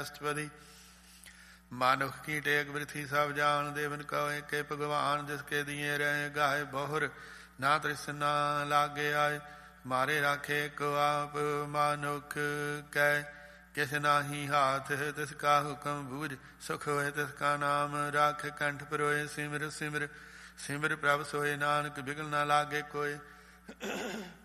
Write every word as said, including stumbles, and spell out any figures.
ਅਸ਼ਟਪਦੀ। ਮਾਨੁਖ ਕੀ ਟੇਕ ਬ੍ਰਿਥੀ ਸਭ ਜਾਣ, ਦੇਵਨ ਕਉ ਏਕੇ ਭਗਵਾਨ, ਜਿਸਕੇ ਦੀਏ ਰਹੇ ਗਾਏ ਬਹੁਰ, ਨਾ ਤ੍ਰਿਸ਼ਨਾ ਲਾਗੇ ਆਏ। ਮਾਰੇ ਰਾਖੇ ਕੋ ਆਪ ਮਾਨੁਖ ਕੈ, ਕਿਸ ਨਾਹੀ ਹਾਥ ਤਿਸ ਕਾ ਹੁਕਮ ਬੂਝ। ਸੁਖ ਹੋਏ ਤਿਸ ਕਾ ਨਾਮ ਰਾਖ, ਕੰਠ ਪਰੋਏ ਸਿਮਰ ਸਿਮਰ। ਸਿਮਰ ਪ੍ਰਭ ਸੋਏ ਨਾਨਕ, ਬਿਗਲ ਨਾ ਲਾਗੇ ਕੋਏ।